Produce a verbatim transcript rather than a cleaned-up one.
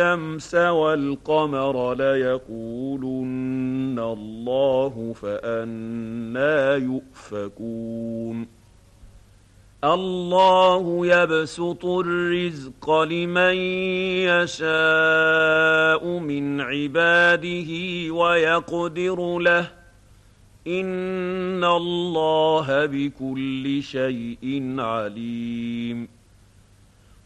الشمس والقمر ليقولن الله فأنى يؤفكون الله يبسط الرزق لمن يشاء من عباده ويقدر له إن الله بكل شيء عليم